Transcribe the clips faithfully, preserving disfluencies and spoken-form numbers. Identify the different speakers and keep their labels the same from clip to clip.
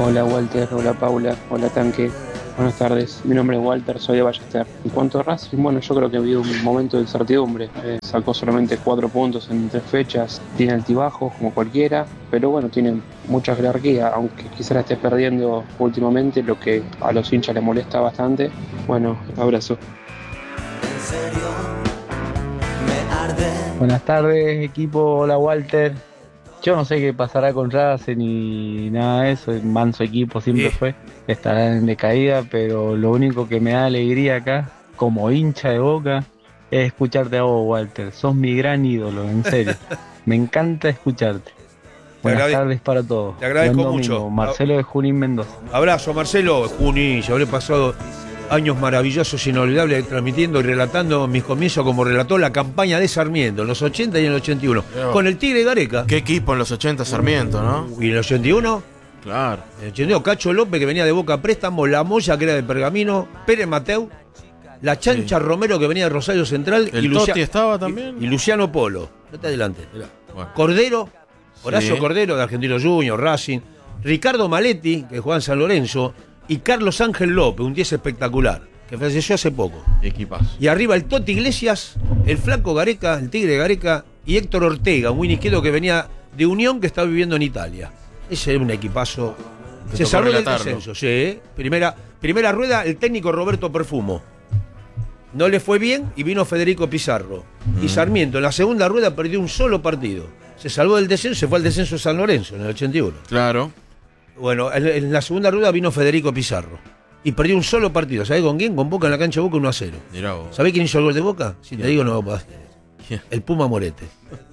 Speaker 1: Hola Walter, hola Paula, hola Tanque. Buenas tardes, mi nombre es Walter, soy de Ballester. En cuanto a Racing, bueno, yo creo que ha habido un momento de incertidumbre. Eh, sacó solamente cuatro puntos en tres fechas, tiene altibajos como cualquiera, pero bueno, tiene mucha jerarquía, aunque quizás esté perdiendo últimamente, lo que a los hinchas les molesta bastante. Bueno, abrazo.
Speaker 2: En serio, me arde.
Speaker 3: Buenas tardes, equipo. Hola, Walter. Yo no sé qué pasará con Racing ni nada de eso. El manso equipo siempre
Speaker 4: Sí.
Speaker 3: fue. Estará en decaída, pero lo único que me da alegría acá, como hincha de Boca, es escucharte a vos, Walter. Sos mi gran ídolo, en serio. Me encanta escucharte. Buenas
Speaker 4: agrade-
Speaker 3: tardes para todos.
Speaker 4: te agradezco
Speaker 3: Buen domingo.
Speaker 4: mucho.
Speaker 3: Marcelo de Junín Mendoza.
Speaker 4: Abrazo, Marcelo. Junín, yo habré pasado años maravillosos, inolvidables, transmitiendo y relatando mis comienzos como relató la campaña de Sarmiento en los ochenta y en el ochenta y uno.
Speaker 5: Pero,
Speaker 4: con el Tigre Gareca.
Speaker 5: ¿qué equipo en los ochenta Sarmiento, no?
Speaker 4: Y en el ochenta y uno,
Speaker 5: Claro.
Speaker 4: en el ochenta y uno, Cacho López, que venía de Boca a préstamo, La Moya, que era de Pergamino, Pérez Mateu, La Chancha
Speaker 5: Sí.
Speaker 4: Romero, que venía de Rosario Central,
Speaker 5: ¿El
Speaker 4: y, Lucia-
Speaker 5: Totti estaba también?
Speaker 4: y, y Luciano Polo. Vete adelante. Mirá.
Speaker 5: Bueno.
Speaker 4: Cordero, Horacio
Speaker 5: Sí.
Speaker 4: Cordero, de Argentino Junior, Racing, Ricardo Maletti, que jugaba en San Lorenzo, y Carlos Ángel López, un diez espectacular, que falleció hace poco.
Speaker 5: Equipazo.
Speaker 4: Y arriba el Toti Iglesias, el Flaco Gareca, el Tigre Gareca, y Héctor Ortega, un win izquierdo que venía de Unión, que está viviendo en Italia. Ese era un equipazo.
Speaker 5: Te
Speaker 4: Se
Speaker 5: tocó
Speaker 4: salvó del
Speaker 5: relatarlo.
Speaker 4: descenso, sí. Primera, primera rueda, el técnico Roberto Perfumo. No le fue bien y vino Federico Pizarro. Y Sarmiento en la segunda rueda perdió un solo partido. Se salvó del descenso, se fue al descenso de San Lorenzo en el ochenta y uno.
Speaker 5: Claro.
Speaker 4: Bueno, en, en la segunda rueda vino Federico Pizarro. Y perdió un solo partido. ¿Sabés con quién? Con Boca en la cancha de Boca uno a cero.
Speaker 5: Mirá vos.
Speaker 4: ¿Sabés quién hizo el gol de Boca? Si te
Speaker 5: ¿Quién?
Speaker 4: digo, no lo podés.
Speaker 5: ¿Quién?
Speaker 4: El Puma Morete.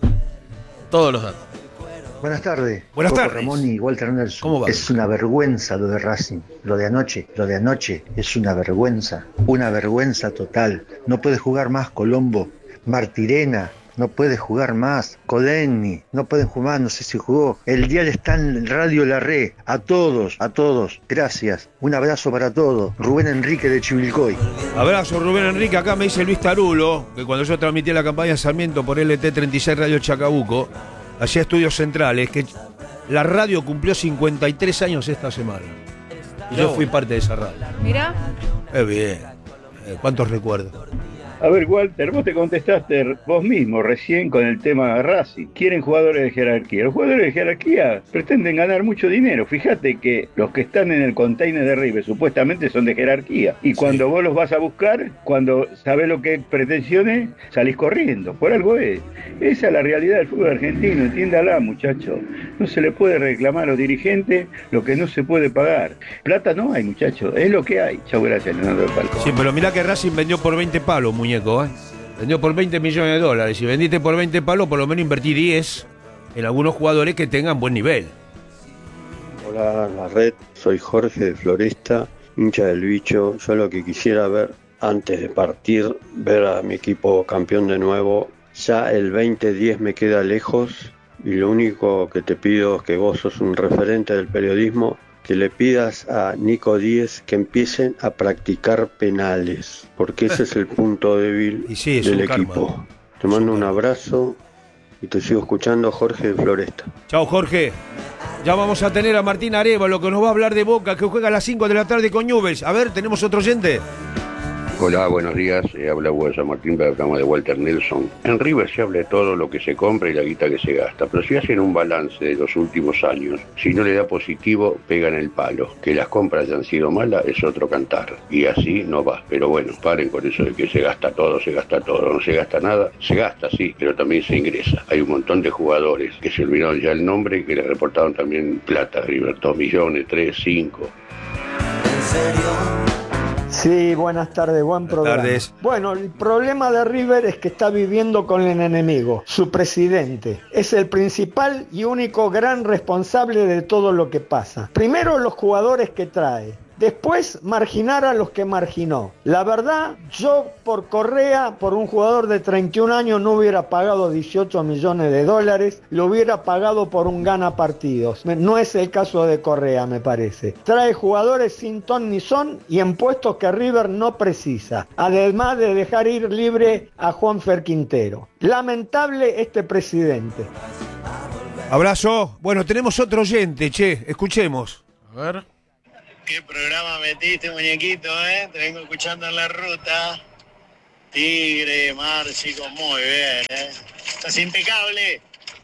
Speaker 5: Todos los datos.
Speaker 6: Buenas tardes.
Speaker 4: Buenas
Speaker 6: Coco
Speaker 4: tardes.
Speaker 6: Ramón y Walter Nelson.
Speaker 4: ¿Cómo va?
Speaker 6: Es una vergüenza lo de Racing. Lo de anoche, lo de anoche es una vergüenza. Una vergüenza total. No puede jugar más Colombo. Martirena. No puede jugar más. Colenni. No pueden jugar más. No sé si jugó. El dial está en Radio La Re. A todos, a todos. Gracias. Un abrazo para todos. Rubén Enrique de Chivilcoy.
Speaker 4: Abrazo, Rubén Enrique. Acá me dice Luis Tarulo, que cuando yo transmití la campaña de Sarmiento por L T treinta y seis Radio Chacabuco, hacía estudios centrales, que la radio cumplió cincuenta y tres años esta semana. Y yo fui parte de esa radio.
Speaker 7: Mirá,
Speaker 4: Es bien. Eh, ¿Cuántos recuerdos?
Speaker 8: A ver, Walter, vos te contestaste vos mismo recién con el tema de Racing. Quieren jugadores de jerarquía. Los jugadores de jerarquía pretenden ganar mucho dinero. Fíjate que los que están en el container de River supuestamente son de jerarquía. Y cuando
Speaker 4: Sí.
Speaker 8: vos los vas a buscar, cuando sabés lo que es pretensiones, salís corriendo. Por algo es. Esa es la realidad del fútbol argentino. Entiéndala, muchachos. No se le puede reclamar a los dirigentes lo que no se puede pagar. Plata no hay, muchachos. Es lo que hay. Chau, gracias, Leonardo del Palco.
Speaker 4: Sí, pero mirá que Racing vendió por veinte palos, muñeco, ¿eh? Vendió por veinte millones de dólares. Si vendiste por veinte palos, por lo menos invertí diez en algunos jugadores que tengan buen nivel.
Speaker 9: Hola, la red, soy Jorge de Floresta, hincha del bicho. Yo lo que quisiera ver antes de partir, ver a mi equipo campeón de nuevo. Ya el veinte diez me queda lejos y lo único que te pido es que vos sos un referente del periodismo, que le pidas a Nico Díez que empiecen a practicar penales, porque ese es el punto débil
Speaker 4: Y sí, es
Speaker 9: del
Speaker 4: un karma.
Speaker 9: equipo. Te mando un abrazo y te sigo escuchando, Jorge de Floresta.
Speaker 4: Chao, Jorge. Ya vamos a tener a Martín Arévalo, que nos va a hablar de Boca, que juega a las cinco de la tarde con Newell's. A ver, ¿tenemos otro oyente?
Speaker 10: Hola, buenos días. Eh, habla Hugo de San Martín para el programa de Walter Nelson. En River se habla de todo lo que se compra y la guita que se gasta, pero si hacen un balance de los últimos años, si no le da positivo, pegan el palo. Que las compras hayan sido malas es otro cantar, y así no va. Pero bueno, paren con eso de que se gasta todo, se gasta todo, no se gasta nada. Se gasta, sí, pero también se ingresa. Hay un montón de jugadores que se olvidaron ya el nombre y que le reportaron también plata a River, dos millones, tres, cinco.
Speaker 2: En serio,
Speaker 11: Sí, buenas tardes, buen
Speaker 4: Buenas
Speaker 11: programa.
Speaker 4: tardes.
Speaker 11: Bueno, el problema de River es que está viviendo con el enemigo, su presidente. Es el principal y único gran responsable de todo lo que pasa. Primero los jugadores que trae. Después, marginar a los que marginó. La verdad, yo por Correa, por un jugador de treinta y un años, no hubiera pagado dieciocho millones de dólares, lo hubiera pagado por un gana partidos. No es el caso de Correa, me parece. Trae jugadores sin ton ni son y en puestos que River no precisa. Además de dejar ir libre a Juanfer Quintero. Lamentable este presidente.
Speaker 4: Abrazo. Bueno, tenemos otro oyente, che. Escuchemos.
Speaker 5: A A ver.
Speaker 7: ¿Qué programa metiste, muñequito, eh? Te vengo escuchando en la ruta. Tigre, Márcico, muy bien, eh. Estás impecable.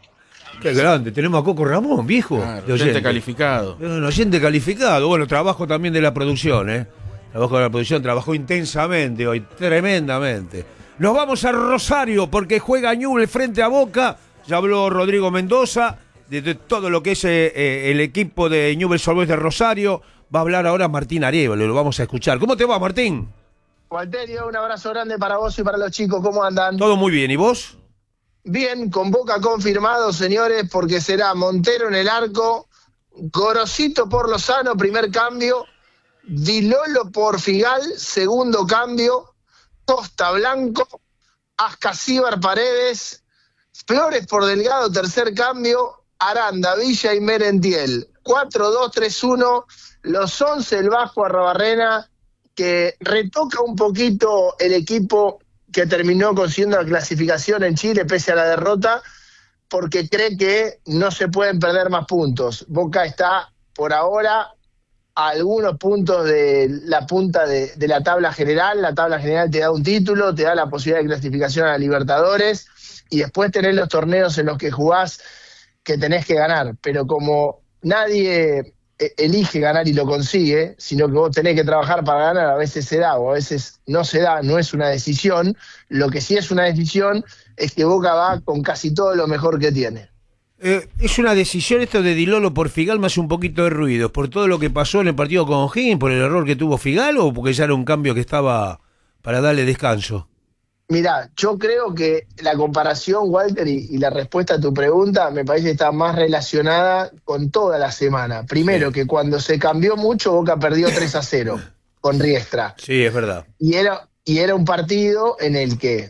Speaker 4: Qué grande, tenemos a Coco Ramón, viejo.
Speaker 5: Claro,
Speaker 4: de
Speaker 5: oyente
Speaker 4: oyente
Speaker 5: calificado.
Speaker 4: Un oyente calificado. Bueno, trabajo también de la producción, ¿eh? Trabajo de la producción, trabajó intensamente hoy, tremendamente. Nos vamos a Rosario porque juega Newell's frente a Boca. Ya habló Rodrigo Mendoza de, de todo lo que es eh, el equipo de Newell's Old Boys de Rosario. Va a hablar ahora Martín Arévalo, lo vamos a escuchar. ¿Cómo te va, Martín?
Speaker 12: Walterio, un abrazo grande para vos y para los chicos. ¿Cómo andan?
Speaker 4: Todo muy bien, ¿y vos?
Speaker 12: Bien, con Boca confirmado, señores, porque será Montero en el arco, Gorosito por Lozano, primer cambio, Di Lolo por Figal, segundo cambio, Costa Blanco, Ascasíbar Paredes, Flores por Delgado, tercer cambio, Aranda, Villa y Merentiel. cuatro dos tres uno, los once el Vasco Arrobarrena, que retoca un poquito el equipo que terminó consiguiendo la clasificación en Chile pese a la derrota, porque cree que no se pueden perder más puntos. Boca está por ahora a algunos puntos de la punta de, de la tabla general. La tabla general te da un título, te da la posibilidad de clasificación a la Libertadores, y después tenés los torneos en los que jugás que tenés que ganar. Pero como nadie elige ganar y lo consigue, sino que vos tenés que trabajar para ganar, a veces se da o a veces no se da, no es una decisión. Lo que sí es una decisión es que Boca va con casi todo lo mejor que tiene.
Speaker 4: Eh, es una decisión esto de Di Lolo por Figal, me hace un poquito de ruido, por todo lo que pasó en el partido con O'Higgins, por el error que tuvo Figal, o porque ya era un cambio que estaba para darle descanso.
Speaker 12: Mirá, yo creo que la comparación, Walter, y, y la respuesta a tu pregunta me parece que está más relacionada con toda la semana. Primero, sí, que cuando se cambió mucho, Boca perdió tres a cero con Riestra.
Speaker 4: Sí, es verdad.
Speaker 12: Y era, y era un partido en el que,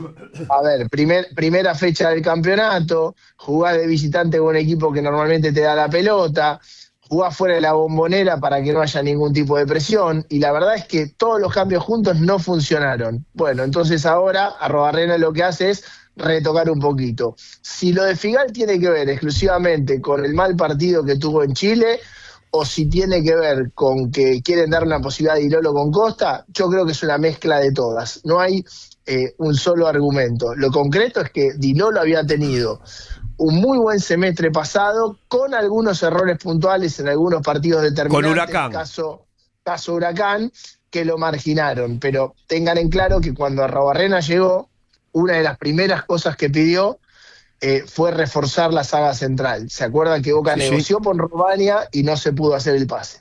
Speaker 12: a ver, primer, primera fecha del campeonato, jugás de visitante con un equipo que normalmente te da la pelota, jugás fuera de la Bombonera para que no haya ningún tipo de presión, y la verdad es que todos los cambios juntos no funcionaron. Bueno, entonces ahora Arrobarrena lo que hace es retocar un poquito. Si lo de Figal tiene que ver exclusivamente con el mal partido que tuvo en Chile, o si tiene que ver con que quieren dar una posibilidad de Di Lolo con Costa, yo creo que es una mezcla de todas. No hay eh, un solo argumento. Lo concreto es que Di Lolo había tenido un muy buen semestre pasado, con algunos errores puntuales en algunos partidos determinantes.
Speaker 4: Con Huracán.
Speaker 12: Caso, caso Huracán, que lo marginaron. Pero tengan en claro que cuando Arrobarrena llegó, una de las primeras cosas que pidió eh, fue reforzar la saga central. ¿Se acuerdan que Boca
Speaker 5: Sí,
Speaker 12: negoció
Speaker 5: sí.
Speaker 12: con Robania y no se pudo hacer el pase?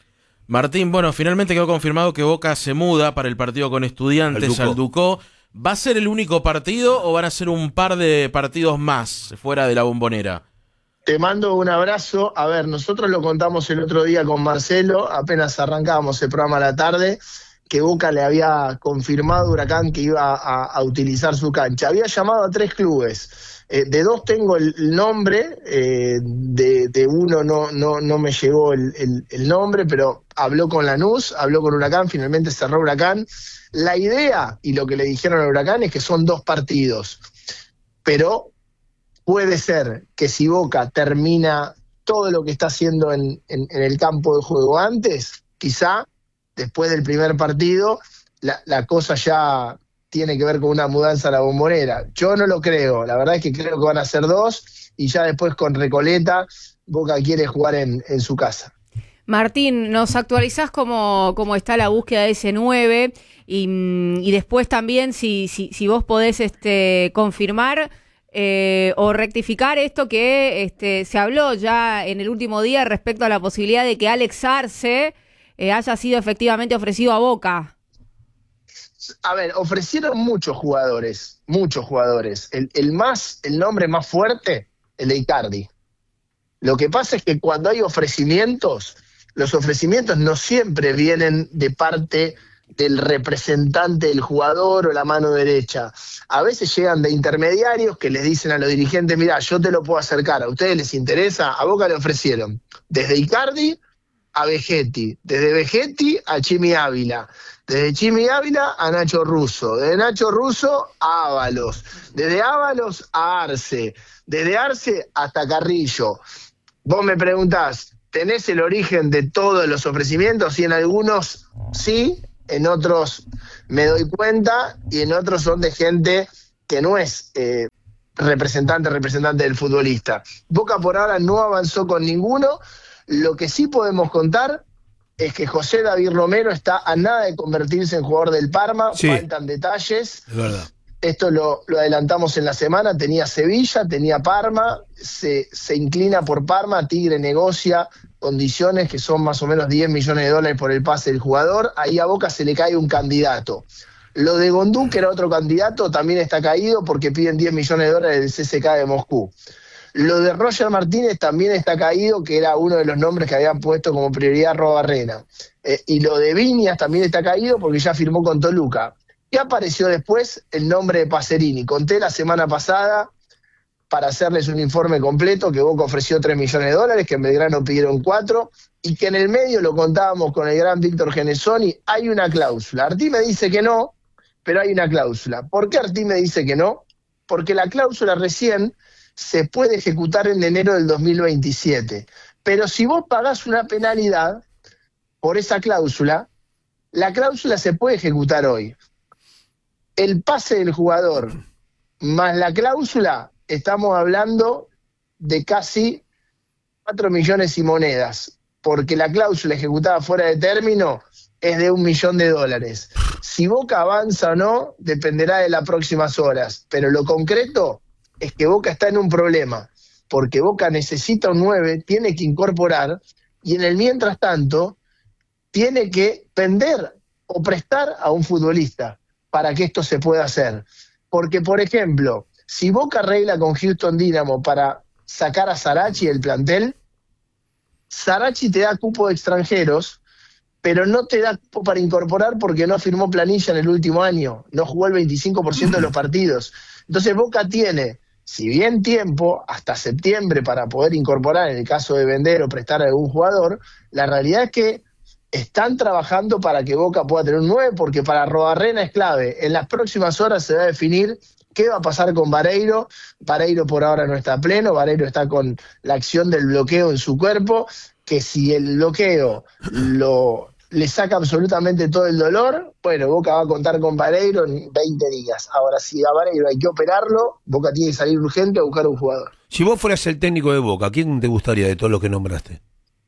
Speaker 5: Martín, bueno, finalmente quedó confirmado que Boca se muda para el partido con Estudiantes
Speaker 4: Al
Speaker 5: al
Speaker 4: Ducó.
Speaker 5: Ducó. ¿Va a ser el único partido o van a ser un par de partidos más fuera de la Bombonera?
Speaker 12: Te mando un abrazo. A ver, nosotros lo contamos el otro día con Marcelo, apenas arrancábamos el programa a la tarde, que Boca le había confirmado a Huracán que iba a, a utilizar su cancha. Había llamado a tres clubes. Eh, de dos tengo el, el nombre, eh, de, de uno no, no, no me llegó el, el, el nombre, pero habló con Lanús, habló con Huracán, finalmente cerró Huracán. La idea, y lo que le dijeron a Huracán, es que son dos partidos, pero puede ser que si Boca termina todo lo que está haciendo en, en, en el campo de juego antes, quizá después del primer partido la, la cosa ya tiene que ver con una mudanza a la Bombonera. Yo no lo creo, la verdad es que creo que van a ser dos, y ya después con Recoleta Boca quiere jugar en, en su casa.
Speaker 13: Martín, ¿nos actualizás cómo, cómo está la búsqueda de ese nueve? Y, y después también si, si, si vos podés este, confirmar eh, o rectificar esto que este, se habló ya en el último día respecto a la posibilidad de que Alex Arce eh, haya sido efectivamente ofrecido a Boca.
Speaker 12: A ver, ofrecieron muchos jugadores, muchos jugadores. El, el, más, el nombre más fuerte, el de Icardi. Lo que pasa es que cuando hay ofrecimientos, los ofrecimientos no siempre vienen de parte del representante del jugador o la mano derecha. A veces llegan de intermediarios que les dicen a los dirigentes, mirá, yo te lo puedo acercar, ¿a ustedes les interesa? A Boca le ofrecieron desde Icardi a Vegetti, desde Vegetti a Chimi Ávila, desde Chimi Ávila a Nacho Russo, desde Nacho Russo a Ábalos, desde Ábalos a Arce, desde Arce hasta Carrillo. Vos me preguntás, tenés el origen de todos los ofrecimientos y en algunos sí, en otros me doy cuenta y en otros son de gente que no es eh, representante, representante del futbolista. Boca por ahora no avanzó con ninguno. Lo que sí podemos contar es que José David Romero está a nada de convertirse en jugador del Parma,
Speaker 4: sí.
Speaker 12: Faltan detalles.
Speaker 4: Es verdad.
Speaker 12: Esto lo, lo adelantamos en la semana, tenía Sevilla, tenía Parma, se, se inclina por Parma, Tigre negocia condiciones que son más o menos diez millones de dólares por el pase del jugador, ahí a Boca se le cae un candidato. Lo de Gondú, que era otro candidato, también está caído porque piden diez millones de dólares del C S K A de Moscú. Lo de Roger Martínez también está caído, que era uno de los nombres que habían puesto como prioridad Arrobarrena. Eh, y lo de Viñas también está caído porque ya firmó con Toluca. Y apareció después el nombre de Pacerini. Conté la semana pasada, para hacerles un informe completo, que Boca ofreció tres millones de dólares, que en Belgrano pidieron cuatro, y que en el medio lo contábamos con el gran Víctor Genesoni, hay una cláusula. Artí me dice que no, pero hay una cláusula. ¿Por qué Artí me dice que no? Porque la cláusula recién se puede ejecutar en enero del dos mil veintisiete. Pero si vos pagás una penalidad por esa cláusula, la cláusula se puede ejecutar hoy. El pase del jugador más la cláusula, estamos hablando de casi cuatro millones y monedas, porque la cláusula ejecutada fuera de término es de un millón de dólares. Si Boca avanza o no, dependerá de las próximas horas, pero lo concreto es que Boca está en un problema, porque Boca necesita un nueve, tiene que incorporar, y en el mientras tanto, tiene que vender o prestar a un futbolista para que esto se pueda hacer. Porque, por ejemplo, si Boca arregla con Houston Dynamo para sacar a Sarachi del plantel, Sarachi te da cupo de extranjeros, pero no te da cupo para incorporar porque no firmó planilla en el último año, no jugó el veinticinco por ciento de los partidos. Entonces Boca tiene, si bien tiempo, hasta septiembre para poder incorporar en el caso de vender o prestar a algún jugador, la realidad es que están trabajando para que Boca pueda tener un nueve, porque para Arrobarrena es clave. En las próximas horas se va a definir qué va a pasar con Vareiro. Vareiro por ahora no está pleno, Vareiro está con la acción del bloqueo en su cuerpo, que si el bloqueo lo, le saca absolutamente todo el dolor, bueno, Boca va a contar con Vareiro en veinte días. Ahora, si a Vareiro hay que operarlo, Boca tiene que salir urgente a buscar un jugador.
Speaker 4: Si vos fueras el técnico de Boca, ¿quién te gustaría de todos los que nombraste?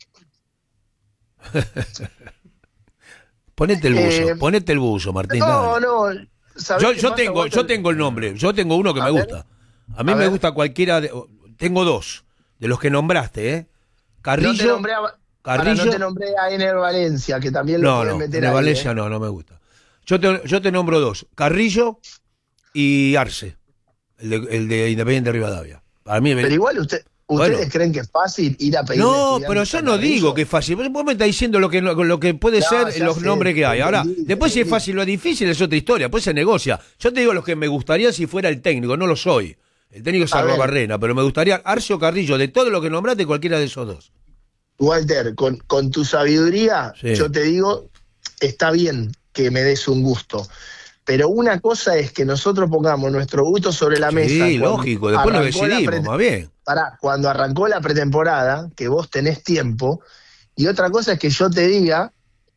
Speaker 4: Ponete el buzo, eh, ponete el buzo, Martín.
Speaker 12: No, no.
Speaker 4: Yo, yo tengo, yo tengo el nombre, yo tengo uno que a me ver. gusta. A mí a me ver. gusta cualquiera. De, tengo dos de los que nombraste, ¿eh? Carrillo.
Speaker 12: No te nombré a, Carrillo. No te nombré a Ener Valencia, que también lo
Speaker 4: no,
Speaker 12: pueden
Speaker 4: no,
Speaker 12: meter
Speaker 4: Ener
Speaker 12: ahí.
Speaker 4: Valencia
Speaker 12: ¿eh?
Speaker 4: no, no me gusta. Yo te, yo te nombro dos: Carrillo y Arce, el de, el de Independiente Rivadavia. Para mí,
Speaker 12: pero me... igual usted. ¿Ustedes bueno. creen que es fácil ir a pedir?
Speaker 4: No, pero yo no digo que es fácil. Vos me estás diciendo lo que, lo, lo que puede no, ser los sé, nombres que hay. Ahora, después si es fácil o difícil es otra historia. Después se negocia. Yo te digo lo que me gustaría si fuera el técnico. No lo soy. El técnico es Arrobarrena, pero me gustaría Arce o Carrillo. De todo lo que nombraste, cualquiera de esos dos.
Speaker 12: Walter, con, con tu sabiduría, sí. yo te digo, está bien que me des un gusto. Pero una cosa es que nosotros pongamos nuestro gusto sobre la mesa.
Speaker 4: Sí, lógico, después lo decidimos, más bien.
Speaker 12: Pará, cuando arrancó la pretemporada, que vos tenés tiempo, y otra cosa es que yo te diga,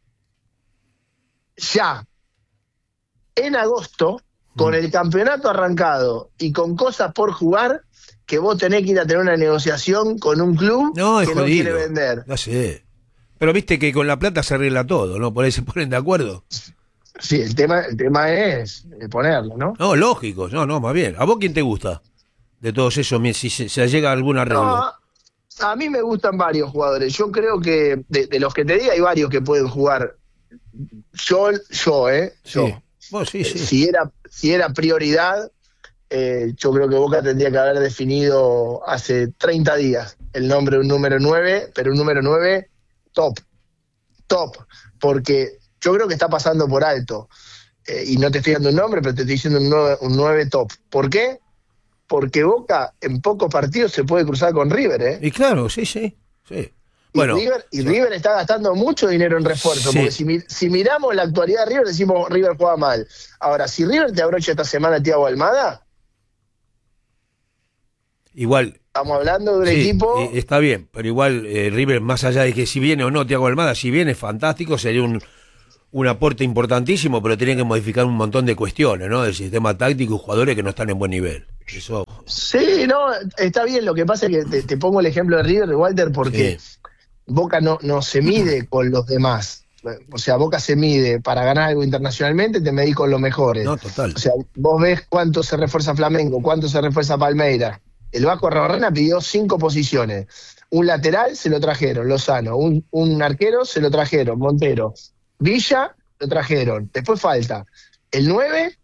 Speaker 12: ya, en agosto, con mm. el campeonato arrancado y con cosas por jugar, que vos tenés que ir a tener una negociación con un club
Speaker 4: no,
Speaker 12: que
Speaker 4: jodido.
Speaker 12: no quiere vender.
Speaker 4: No sé. Pero viste que con la plata se arregla todo, ¿no? Por ahí se ponen de acuerdo.
Speaker 12: Sí, el tema, el tema es ponerlo, ¿no?
Speaker 4: No, lógico, no, no, más bien. ¿A vos quién te gusta? De todos esos, si se, se llega a algún arreglo.
Speaker 12: No, a mí me gustan varios jugadores. Yo creo que de, de los que te diga hay varios que pueden jugar. Yo, yo, ¿eh? Yo.
Speaker 4: Sí. Bueno, sí, sí.
Speaker 12: Si era, si era prioridad, eh, yo creo que Boca tendría que haber definido hace treinta días el nombre de un número nueve, pero un número nueve top. Top. Porque yo creo que está pasando por alto. Eh, y no te estoy dando un nombre, pero te estoy diciendo un nueve, un nueve top. ¿Por qué? Porque Boca en pocos partidos se puede cruzar con River, ¿eh?
Speaker 4: Y claro, sí, sí. sí. Bueno,
Speaker 12: y River, y River está gastando mucho dinero en refuerzo, sí. porque si, si miramos la actualidad de River, decimos River juega mal. Ahora, si River te abrocha esta semana a Thiago Almada...
Speaker 4: igual...
Speaker 12: Estamos hablando de un
Speaker 4: sí,
Speaker 12: equipo...
Speaker 4: eh, está bien, pero igual eh, River, más allá de que si viene o no Thiago Almada, si viene fantástico, sería un, un aporte importantísimo, pero tienen que modificar un montón de cuestiones, ¿no? Del sistema táctico y jugadores que no están en buen nivel. Eso...
Speaker 12: Sí, no, está bien. Lo que pasa es que te, te pongo el ejemplo de River, de Walter, porque sí. Boca no, no se mide con los demás. O sea, Boca se mide para ganar algo internacionalmente, te medís con los mejores.
Speaker 4: No, total.
Speaker 12: O sea, vos ves cuánto se refuerza Flamengo, cuánto se refuerza Palmeiras. El Vasco Arrabarrena pidió cinco posiciones. Un lateral se lo trajeron, Lozano. Un, un arquero se lo trajeron, Montero. Villa lo trajeron. Después falta el nueve.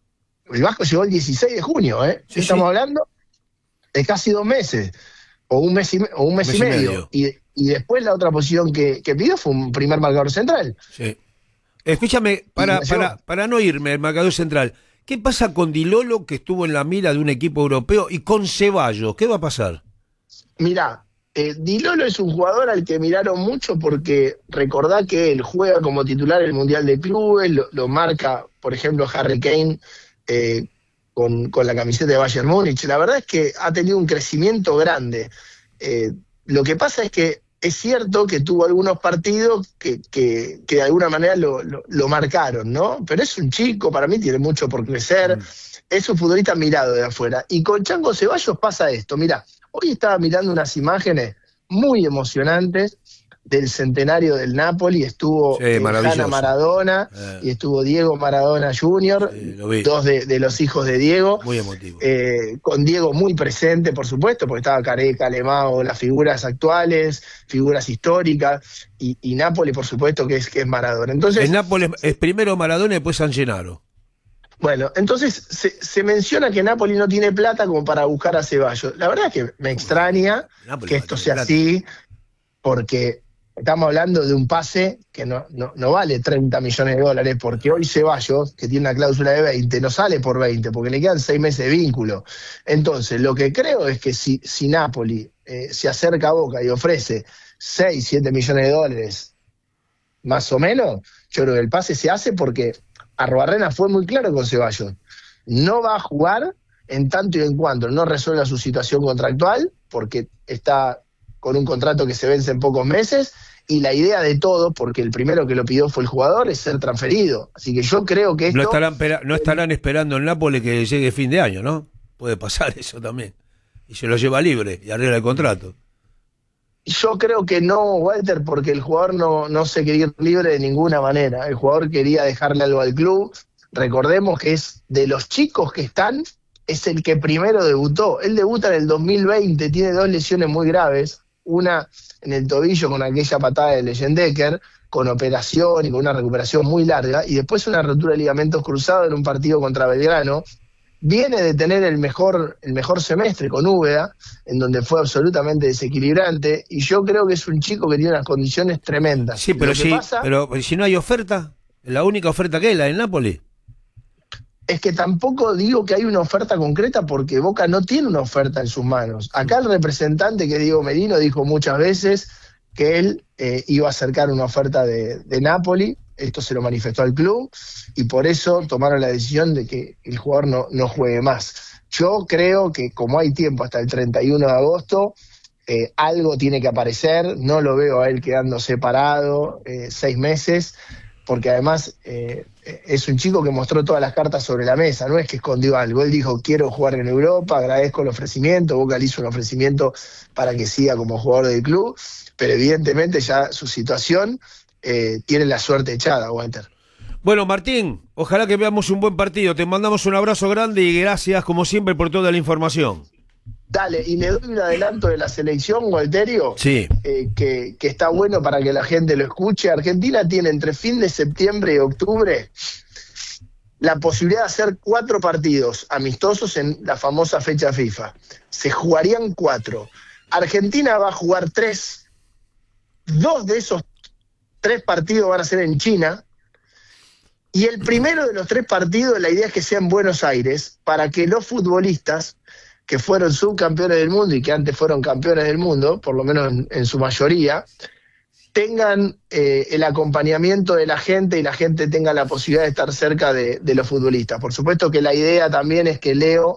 Speaker 12: El Vasco llegó el dieciséis de junio, ¿eh?
Speaker 4: Sí,
Speaker 12: Estamos
Speaker 4: sí.
Speaker 12: hablando de casi dos meses. O un mes y, me, o un mes
Speaker 4: mes
Speaker 12: y
Speaker 4: y
Speaker 12: medio.
Speaker 4: medio.
Speaker 12: Y, y después la otra posición que, que pidió fue un primer marcador central.
Speaker 4: Sí. Escúchame, para, para, para no irme al marcador central, ¿qué pasa con Di Lolo, que estuvo en la mira de un equipo europeo, y con Ceballos? ¿Qué va a pasar?
Speaker 12: Mirá, eh, Di Lolo es un jugador al que miraron mucho porque recordá que él juega como titular el Mundial de Clubes, lo, lo marca, por ejemplo, Harry Kane eh, con, con la camiseta de Bayern Múnich. La verdad es que ha tenido un crecimiento grande. Eh, lo que pasa es que es cierto que tuvo algunos partidos que, que, que de alguna manera lo, lo, lo marcaron, ¿no? Pero es un chico, para mí tiene mucho por crecer, mm. es un futbolista mirado de afuera. Y con Chango Ceballos pasa esto, mirá, hoy estaba mirando unas imágenes muy emocionantes del centenario del Napoli, estuvo
Speaker 4: sí,
Speaker 12: eh, Hanna Maradona
Speaker 4: eh.
Speaker 12: y estuvo Diego Maradona junior, sí, dos de, de los hijos de Diego.
Speaker 4: Muy emotivo.
Speaker 12: Eh, con Diego muy presente, por supuesto, porque estaba Careca, Alemão, las figuras actuales, figuras históricas, y, y Napoli, por supuesto, que es, que es Maradona. Entonces,
Speaker 4: el Napoli es primero Maradona y después San Gennaro.
Speaker 12: Bueno, entonces se, se menciona que Napoli no tiene plata como para buscar a Ceballos. La verdad es que me extraña Napoli que esto sea plata. así, porque estamos hablando de un pase que no, no, no vale treinta millones de dólares, porque hoy Ceballos, que tiene una cláusula de veinte, no sale por veinte, porque le quedan seis meses de vínculo. Entonces, lo que creo es que si, si Napoli eh, se acerca a Boca y ofrece seis, siete millones de dólares, más o menos, yo creo que el pase se hace porque Arruarrena fue muy claro con Ceballos. No va a jugar en tanto y en cuanto no resuelva su situación contractual, porque está con un contrato que se vence en pocos meses, y la idea de todo, porque el primero que lo pidió fue el jugador, es ser transferido. Así que yo creo que esto...
Speaker 4: No estarán, no estarán esperando en Nápoles que llegue fin de año, ¿no? Puede pasar eso también. Y se lo lleva libre y arregla el contrato.
Speaker 12: Yo creo que no, Walter, porque el jugador no, no se quería ir libre de ninguna manera. El jugador quería dejarle algo al club. Recordemos que es de los chicos que están, es el que primero debutó. Él debuta en el dos mil veinte, tiene dos lesiones muy graves. Una en el tobillo con aquella patada de Leyendecker, con operación y con una recuperación muy larga, y después una rotura de ligamentos cruzados en un partido contra Belgrano. Viene de tener el mejor, el mejor semestre con Úbeda, en donde fue absolutamente desequilibrante, y yo creo que es un chico que tiene unas condiciones tremendas.
Speaker 4: Sí, pero, si, pasa, pero si no hay oferta, la única oferta que es la del Napoli.
Speaker 12: Es que tampoco digo que hay una oferta concreta, porque Boca no tiene una oferta en sus manos. Acá el representante, que es Diego Merino, dijo muchas veces que él eh, iba a acercar una oferta de, de Napoli. Esto se lo manifestó al club, y por eso tomaron la decisión de que el jugador no, no juegue más. Yo creo que como hay tiempo hasta el treinta y uno de agosto, eh, algo tiene que aparecer. No lo veo a él quedando separado eh, seis meses, porque además eh, es un chico que mostró todas las cartas sobre la mesa, no es que escondió algo. Él dijo, quiero jugar en Europa, agradezco el ofrecimiento. Boca le hizo un ofrecimiento para que siga como jugador del club, pero evidentemente ya su situación eh, tiene la suerte echada, Walter.
Speaker 4: Bueno, Martín, ojalá que veamos un buen partido. Te mandamos un abrazo grande y gracias, como siempre, por toda la información.
Speaker 12: Dale, y le doy un adelanto de la selección, Walterio,
Speaker 4: sí.
Speaker 12: eh, que, que está bueno para que la gente lo escuche. Argentina tiene entre fin de septiembre y octubre la posibilidad de hacer cuatro partidos amistosos en la famosa fecha FIFA. Se jugarían cuatro. Argentina va a jugar tres. Dos de esos tres partidos van a ser en China. Y el primero de los tres partidos, la idea es que sea en Buenos Aires, para que los futbolistas que fueron subcampeones del mundo y que antes fueron campeones del mundo, por lo menos en, en su mayoría, tengan eh, el acompañamiento de la gente, y la gente tenga la posibilidad de estar cerca de, de los futbolistas. Por supuesto que la idea también es que Leo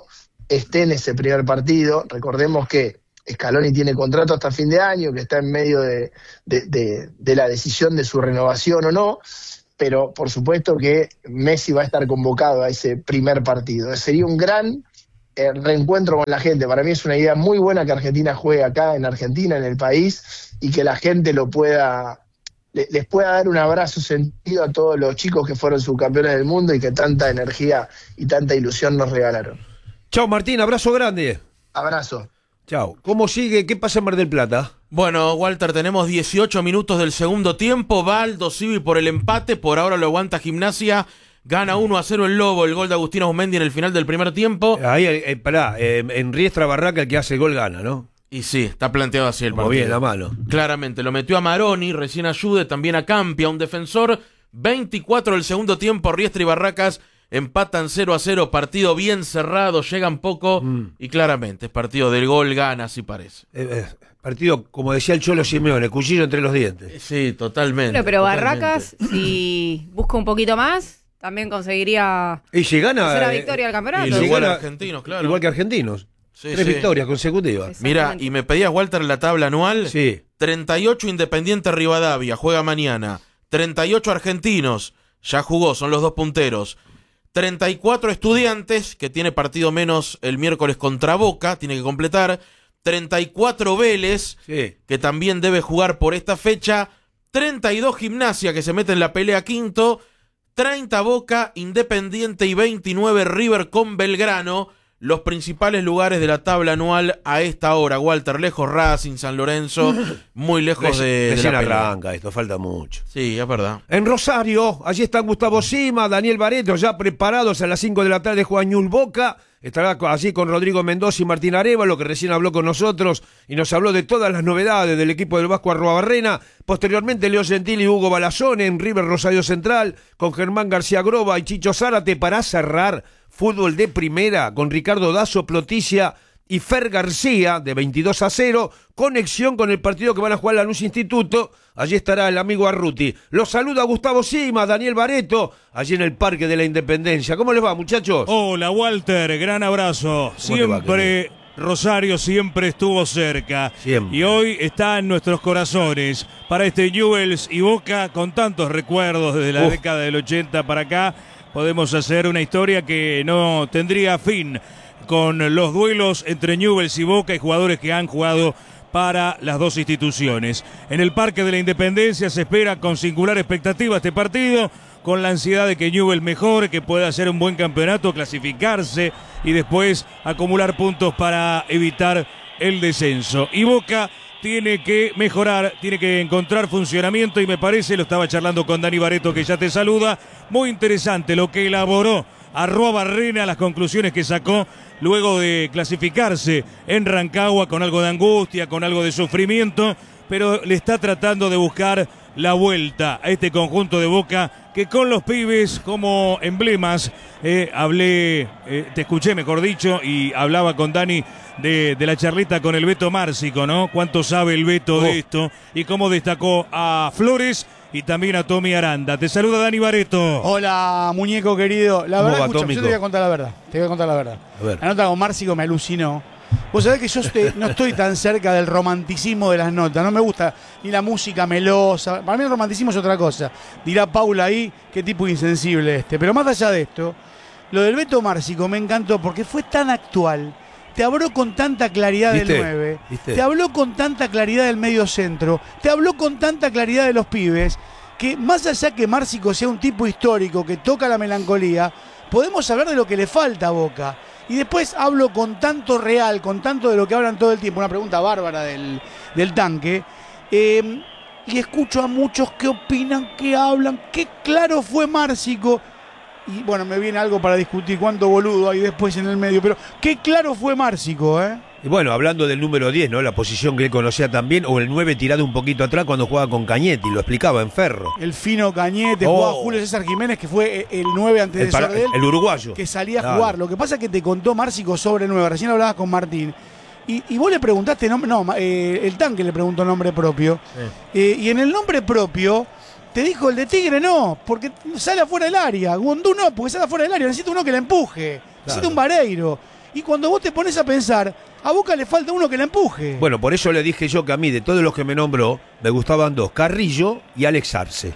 Speaker 12: esté en ese primer partido. Recordemos que Scaloni tiene contrato hasta fin de año, que está en medio de, de, de, de la decisión de su renovación o no, pero por supuesto que Messi va a estar convocado a ese primer partido. Sería un gran eh, reencuentro con la gente. Para mí es una idea muy buena que Argentina juegue acá en Argentina, en el país, y que la gente lo pueda, le, les pueda dar un abrazo sentido a todos los chicos que fueron subcampeones del mundo y que tanta energía y tanta ilusión nos regalaron.
Speaker 4: Chao Martín, abrazo grande.
Speaker 12: Abrazo.
Speaker 4: Chao. ¿Cómo sigue? ¿Qué pasa en Mar del Plata?
Speaker 5: Bueno, Walter, tenemos dieciocho minutos del segundo tiempo. Va Aldo Civi por el empate. Por ahora lo aguanta Gimnasia. Gana uno a cero el Lobo. El gol de Agustín Aumendi en el final del primer tiempo.
Speaker 4: Ahí, eh, pará, eh, en Riestra Barraca el que hace el gol gana, ¿no?
Speaker 5: Y sí, está planteado así el
Speaker 4: Como
Speaker 5: partido.
Speaker 4: bien la mano.
Speaker 5: Claramente, lo metió a Maroni, recién ayude, también a Campia, un defensor. veinticuatro del segundo tiempo, Riestra y Barracas empatan cero a cero, partido bien cerrado, llegan poco mm. y claramente es partido del gol gana, así parece.
Speaker 4: Eh, eh, partido, como decía el Cholo Simeone, cuchillo entre los dientes.
Speaker 5: Sí, totalmente.
Speaker 13: Pero, pero
Speaker 5: totalmente.
Speaker 13: Barracas, si busca un poquito más, también conseguiría
Speaker 4: y si gana,
Speaker 13: hacer la
Speaker 4: eh,
Speaker 13: victoria al campeonato.
Speaker 5: Y
Speaker 4: si
Speaker 5: igual
Speaker 4: gana,
Speaker 5: argentinos, claro.
Speaker 4: Igual que argentinos.
Speaker 5: Sí,
Speaker 4: Tres
Speaker 5: sí.
Speaker 4: victorias consecutivas.
Speaker 5: Mira, y me pedías, Walter, la tabla anual.
Speaker 4: Sí.
Speaker 5: treinta y ocho Independiente Rivadavia, juega mañana. treinta y ocho Argentinos, ya jugó, son los dos punteros. treinta y cuatro Estudiantes, que tiene partido menos el miércoles contra Boca, tiene que completar. treinta y cuatro Vélez,
Speaker 4: sí.
Speaker 5: que también debe jugar por esta fecha. treinta y dos Gimnasia, que se mete en la pelea quinto. treinta Boca, Independiente y veintinueve River con Belgrano. Los principales lugares de la tabla anual a esta hora. Walter, lejos Racing, San Lorenzo, muy lejos de, de
Speaker 4: Recién
Speaker 5: la pelea.
Speaker 4: arranca esto, falta mucho.
Speaker 5: Sí, es verdad.
Speaker 4: En Rosario, allí están Gustavo Sima, Daniel Barreto, ya preparados a las cinco de la tarde, juega Ñul Boca. Estará allí con Rodrigo Mendoza y Martín Arévalo, que recién habló con nosotros y nos habló de todas las novedades del equipo del Vasco Arruabarrena. Posteriormente, Leo Gentili y Hugo Balazone en River Rosario Central, con Germán García Groba y Chicho Zárate para cerrar fútbol de primera con Ricardo Dazo, Ploticia y Fer García de veintidós a cero. Conexión con el partido que van a jugar Lanús Instituto. Allí estará el amigo Arruti. Los saluda Gustavo Sima, Daniel Barreto, allí en el Parque de la Independencia. ¿Cómo les va, muchachos?
Speaker 14: Hola, Walter, gran abrazo. Siempre Rosario siempre estuvo cerca.
Speaker 4: Siempre.
Speaker 14: Y hoy está en nuestros corazones. Para este Newell's y Boca, con tantos recuerdos desde la Uf. década del ochenta para acá, podemos hacer una historia que no tendría fin, con los duelos entre Newell's y Boca y jugadores que han jugado para las dos instituciones. En el Parque de la Independencia se espera con singular expectativa este partido, con la ansiedad de que Newell's mejore, que pueda hacer un buen campeonato, clasificarse y después acumular puntos para evitar el descenso. Y Boca tiene que mejorar, tiene que encontrar funcionamiento y me parece, lo estaba charlando con Dani Barreto, que ya te saluda, muy interesante lo que elaboró Arruabarrena, las conclusiones que sacó luego de clasificarse en Rancagua con algo de angustia, con algo de sufrimiento, pero le está tratando de buscar la vuelta a este conjunto de Boca que con los pibes como emblemas, eh, hablé, eh, te escuché mejor dicho, y hablaba con Dani de, de la charleta con el Beto Márcico, ¿no? Cuánto sabe el Beto oh. de esto y cómo destacó a Flores y también a Tommy Aranda. Te saluda Dani Barreto.
Speaker 15: Hola, muñeco querido. La verdad, escucha, yo te voy a contar la verdad. Te voy a contar la verdad.
Speaker 4: A ver.
Speaker 15: La nota con Márcico me alucinó. Vos sabés que yo este, no estoy tan cerca del romanticismo de las notas. No me gusta ni la música melosa. Para mí el romanticismo es otra cosa. Dirá Paula ahí, qué tipo insensible este. Pero más allá de esto, lo del Beto Márcico me encantó porque fue tan actual. Te habló con tanta claridad del nueve. ¿Viste? Te habló con tanta claridad del medio centro. Te habló con tanta claridad de los pibes. Que más allá que Márcico sea un tipo histórico que toca la melancolía, podemos hablar de lo que le falta a Boca. Y después hablo con tanto real, con tanto de lo que hablan todo el tiempo, una pregunta bárbara del, del tanque, eh, y escucho a muchos que opinan, que hablan, qué claro fue Márcico, y bueno, me viene algo para discutir, cuánto boludo hay después en el medio, pero qué claro fue Márcico, ¿eh?
Speaker 4: Y bueno, hablando del número diez, ¿no? La posición que él conocía también, o el nueve tirado un poquito atrás cuando jugaba con Cañete, y lo explicaba en Ferro.
Speaker 15: El fino Cañete, oh. jugaba Julio César Jiménez, que fue el nueve antes
Speaker 4: el
Speaker 15: de
Speaker 4: para,
Speaker 15: ser de él.
Speaker 4: El uruguayo.
Speaker 15: Que salía a jugar. Lo que pasa es que te contó Márcico sobre nueve, recién hablabas con Martín. Y, y vos le preguntaste, nombre, no, eh, el tanque le preguntó nombre propio. Sí. Eh, y en el nombre propio te dijo el de Tigre no, porque sale afuera del área. Gondú no, porque sale afuera del área. Necesita uno que la empuje. Necesita claro. un Vareiro. Y cuando vos te pones a pensar, a Boca le falta uno que la empuje.
Speaker 4: Bueno, por eso le dije yo que a mí, de todos los que me nombró, me gustaban dos, Carrillo y Alex Arce.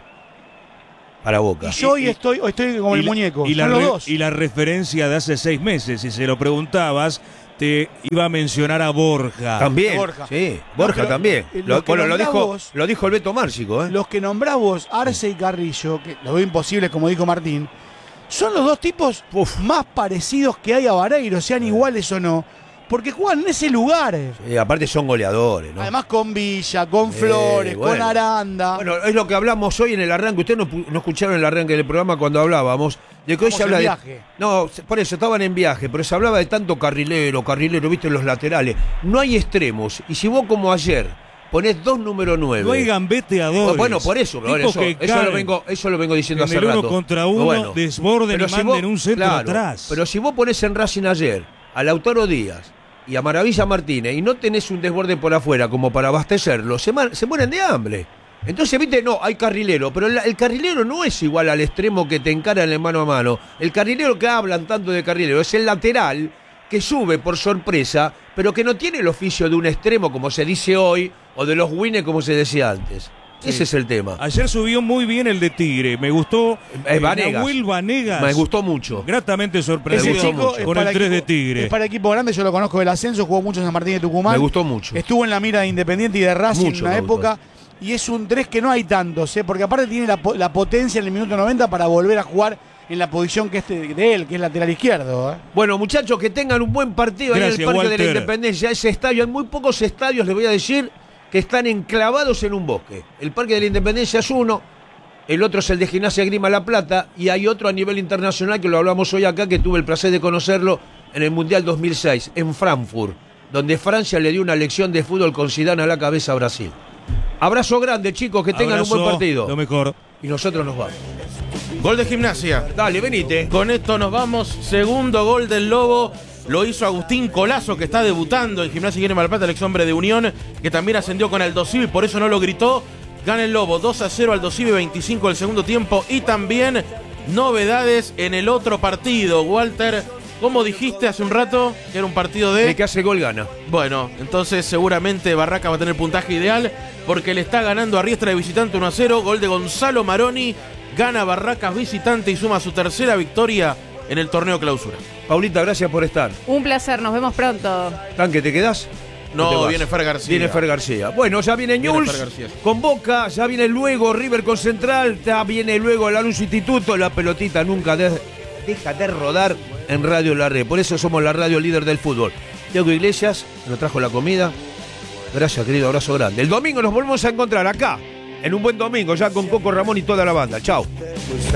Speaker 4: Para Boca.
Speaker 15: Y yo hoy estoy, hoy estoy como el
Speaker 14: la-
Speaker 15: muñeco.
Speaker 14: Y la,
Speaker 15: Son los
Speaker 14: re-
Speaker 15: dos.
Speaker 14: y la referencia de hace seis meses, si se lo preguntabas, te iba a mencionar a Borja.
Speaker 4: También,
Speaker 15: Borja.
Speaker 4: sí,
Speaker 15: No,
Speaker 4: Borja
Speaker 15: pero,
Speaker 4: también.
Speaker 15: eh,
Speaker 4: Lo,
Speaker 15: los que
Speaker 4: bueno, lo
Speaker 15: nombrás
Speaker 4: dijo,
Speaker 15: vos-
Speaker 4: lo dijo el Beto Márcico, ¿eh?
Speaker 15: Los que nombrás vos, Arce y Carrillo, que lo veo imposible, como dijo Martín, son los dos tipos más parecidos que hay a Vareiro, sean iguales o no, porque juegan en ese lugar.
Speaker 4: Sí, aparte son goleadores, ¿no?
Speaker 15: Además con Villa, con Flores,
Speaker 4: bueno.
Speaker 15: con Aranda.
Speaker 4: Bueno, es lo que hablamos hoy en el arranque. Ustedes no, pu- no escucharon el arranque del programa cuando hablábamos de que hoy
Speaker 15: Estamos
Speaker 4: se habla
Speaker 15: en
Speaker 4: de.
Speaker 15: viaje.
Speaker 4: No, se- por eso estaban en viaje, pero se hablaba de tanto carrilero, carrilero, viste, los laterales. No hay extremos. Y si vos, como ayer, ponés dos número nueve.
Speaker 14: No hay gambeteadores.
Speaker 4: Bueno, por eso, por
Speaker 14: Tipos
Speaker 4: eso,
Speaker 14: que
Speaker 4: eso, lo
Speaker 14: caen
Speaker 4: vengo, eso lo vengo diciendo
Speaker 14: en
Speaker 4: hace
Speaker 14: el uno
Speaker 4: rato.
Speaker 14: contra uno,
Speaker 4: Bueno,
Speaker 14: desborden
Speaker 4: pero
Speaker 14: y
Speaker 4: si
Speaker 14: manden
Speaker 4: vos-
Speaker 14: un centro
Speaker 4: claro,
Speaker 14: atrás.
Speaker 4: Pero si vos ponés en Racing ayer a Lautaro Díaz y a Maravilla Martínez y no tenés un desborde por afuera como para abastecerlo, se, ma- se mueren de hambre. Entonces, viste, no, hay carrilero, pero el, el carrilero no es igual al extremo que te encara en el mano a mano. El carrilero que hablan tanto de carrilero es el lateral que sube por sorpresa, pero que no tiene el oficio de un extremo como se dice hoy, o de los winners como se decía antes.
Speaker 14: Sí.
Speaker 4: Ese es el tema.
Speaker 14: Ayer subió muy bien el de Tigre. Me gustó.
Speaker 4: Eh, Vanegas.
Speaker 14: Nahuel Vanegas.
Speaker 4: Me gustó mucho.
Speaker 14: Gratamente sorprendido
Speaker 15: Ese chico es
Speaker 14: con
Speaker 15: para
Speaker 14: el tres de
Speaker 15: equipo-
Speaker 14: Tigre.
Speaker 15: Es para equipo grande, yo lo conozco del ascenso, jugó mucho en San Martín de Tucumán.
Speaker 4: Me gustó mucho.
Speaker 15: Estuvo en la mira de Independiente y de Racing
Speaker 4: Mucho
Speaker 15: en una
Speaker 4: me gustó.
Speaker 15: época. Y es un tres que no hay tantos, ¿eh? Porque aparte tiene la, po- la potencia en el minuto noventa para volver a jugar en la posición que es de, de él, que es lateral izquierdo. ¿eh?
Speaker 4: Bueno, muchachos, que tengan un buen partido ahí en
Speaker 14: Gracias,
Speaker 4: el Parque de
Speaker 14: Walter.
Speaker 4: la Independencia. Ese estadio, hay muy pocos estadios, les voy a decir, que están enclavados en un bosque. El Parque de la Independencia es uno, el otro es el de Gimnasia Grima La Plata, y hay otro a nivel internacional que lo hablamos hoy acá, que tuve el placer de conocerlo en el Mundial dos mil seis, en Frankfurt, donde Francia le dio una lección de fútbol con Zidane a la cabeza a Brasil. Abrazo grande, chicos, que tengan
Speaker 14: Abrazo,
Speaker 4: un buen partido.
Speaker 14: Lo mejor.
Speaker 4: Y nosotros nos vamos.
Speaker 5: Gol de Gimnasia.
Speaker 4: Dale, venite.
Speaker 5: Con esto nos vamos. Segundo gol del Lobo. Lo hizo Agustín Colazo, que está debutando en Gimnasia Grima La Plata, el ex hombre de Unión, que también ascendió con Aldo Civi, por eso no lo gritó. Gana el Lobo dos a cero, Aldo Civi veinticinco del segundo tiempo. Y también novedades en el otro partido. Walter, ¿cómo dijiste hace un rato que era un partido de...?
Speaker 4: El que hace gol gana.
Speaker 5: Bueno, entonces seguramente Barraca va a tener puntaje ideal porque le está ganando a Riestra de visitante uno a cero. Gol de Gonzalo Maroni. Gana Barracas visitante y suma su tercera victoria en el torneo clausura.
Speaker 4: Paulita, gracias por estar.
Speaker 13: Un placer, nos vemos pronto.
Speaker 4: Tanque, ¿te quedás?
Speaker 5: No,
Speaker 4: ¿O te vas?
Speaker 5: viene Fer García.
Speaker 4: Viene Fer García. Bueno, ya viene
Speaker 5: Viene
Speaker 4: Newell's
Speaker 5: Fer García.
Speaker 4: con Boca, ya viene luego River con Central, ya viene luego el Alonso Instituto. La pelotita nunca de- deja de rodar en Radio La Red. Por eso somos la radio líder del fútbol. Diego Iglesias nos trajo la comida. Gracias, querido, abrazo grande. El domingo nos volvemos a encontrar acá, en un buen domingo, ya con Coco Ramón y toda la banda. Chao.